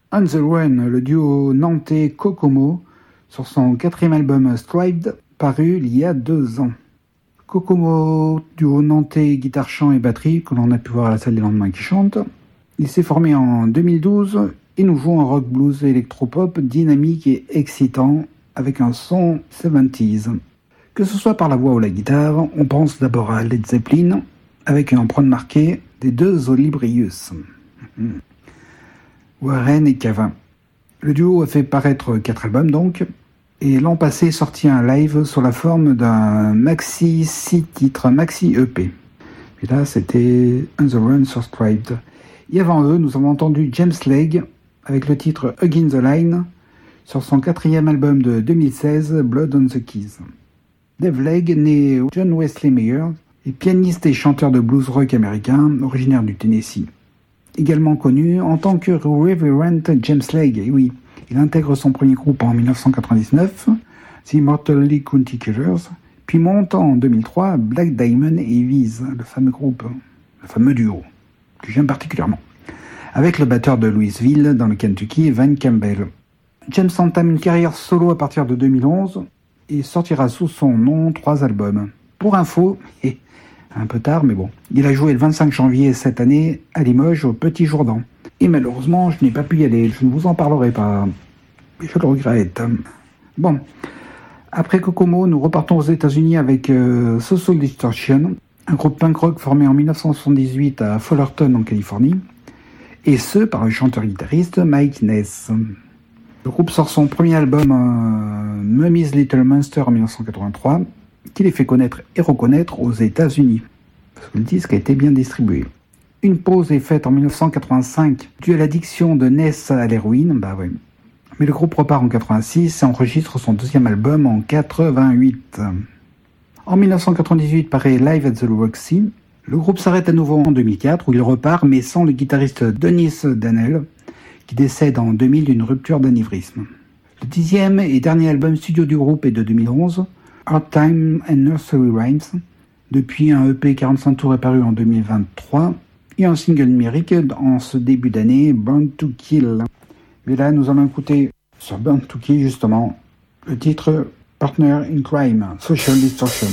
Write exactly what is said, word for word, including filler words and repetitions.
On the Run, le duo nantais Kokomo, sur son quatrième album Striped, paru il y a deux ans. Kokomo, duo nantais guitare, chant et batterie, que l'on a pu voir à la salle des lendemains qui chante. Il s'est formé en deux mille douze et nous joue un rock blues électropop dynamique et excitant avec un son soixante-dix. Que ce soit par la voix ou la guitare, on pense d'abord à Led Zeppelin avec une empreinte marquée des deux Olibrius, Warren et Cavin. Le duo a fait paraître quatre albums donc, et l'an passé sorti un live sous la forme d'un maxi six titres, un maxi E P. Et là c'était On the Run sur Striped. Et avant eux, nous avons entendu James Legge avec le titre Hugging the Line sur son quatrième album de deux mille seize, Blood on the Keys. Dave Legge, né John Wesley Meyer, est pianiste et chanteur de blues rock américain, originaire du Tennessee. Également connu en tant que Reverend James Legge, et oui, il intègre son premier groupe en dix-neuf cent quatre-vingt-dix-neuf, The Immortal County Killers, puis monte en deux mille trois Black Diamond et Viz, le fameux groupe, le fameux duo, que j'aime particulièrement, avec le batteur de Louisville dans le Kentucky, Van Campbell. James entame une carrière solo à partir de deux mille onze et sortira sous son nom trois albums. Pour info, et un peu tard mais bon, il a joué le vingt-cinq janvier cette année à Limoges au Petit Jourdan. Et malheureusement, je n'ai pas pu y aller, je ne vous en parlerai pas. Je le regrette. Bon, après Kokomo, nous repartons aux États-Unis avec euh, Social Distortion, un groupe punk rock formé en dix-neuf cent soixante-dix-huit à Fullerton en Californie, et ce par le chanteur-guitariste Mike Ness. Le groupe sort son premier album, euh, Mummy's Little Monster, en dix-neuf cent quatre-vingt-trois, qui les fait connaître et reconnaître aux États-Unis, parce que le disque a été bien distribué. Une pause est faite en dix-neuf cent quatre-vingt-cinq due à l'addiction de Ness à l'héroïne, bah ouais. Mais le groupe repart en quatre-vingt-six et enregistre son deuxième album en quatre-vingt-huit. En dix-neuf cent quatre-vingt-dix-huit paraît Live at the Roxy. Le groupe s'arrête à nouveau en deux mille quatre où il repart, mais sans le guitariste Dennis Danell, qui décède en deux mille d'une rupture d'anévrisme. Le dixième et dernier album studio du groupe est de deux mille onze, Hard Time and Nursery Rhymes. Depuis, un E P quarante-cinq tours est paru en deux mille vingt-trois et un single numérique en ce début d'année, Born to Kill. Mais là, nous allons écouter sur Born to Kill justement le titre Partner in Crime, Social Distortion.